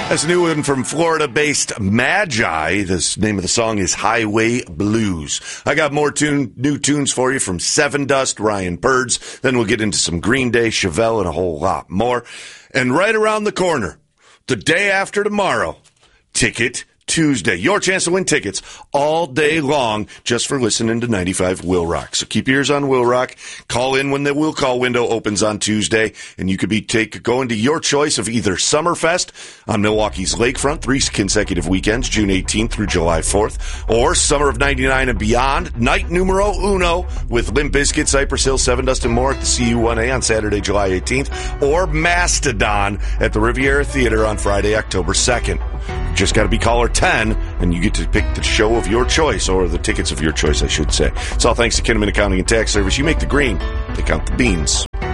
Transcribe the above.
That's a new one from Florida-based Magi. The name of the song is Highway Blues. I got more new tunes for you from Seven Dust, Ryan Birds. Then we'll get into some Green Day, Chevelle, and a whole lot more. And right around the corner, the day after tomorrow, Ticket Tuesday. Your chance to win tickets all day long just for listening to 95 Will Rock. So keep your ears on Will Rock. Call in when the Will Call window opens on Tuesday, and you could be going to your choice of either Summerfest on Milwaukee's Lakefront, 3 consecutive weekends, June 18th through July 4th, or Summer of 99 and beyond, night numero uno with Limp Bizkit, Cypress Hill, Seven Dust, and more at the CU1A on Saturday, July 18th, or Mastodon at the Riviera Theater on Friday, October 2nd. Just got to be caller 10, and you get to pick the show of your choice, or the tickets of your choice, I should say. It's all thanks to Kinnaman Accounting and Tax Service. You make the green, they count the beans.